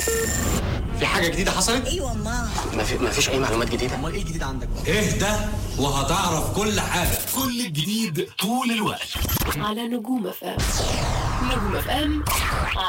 في حاجة جديدة حصلت؟ ايوه ما مفيش أي معلومات جديدة. امال ايه الجديد عندك بقى؟ اهدى وهتعرف كل حاجة. كل الجديد طول الوقت على نجوم FM. نجوم FM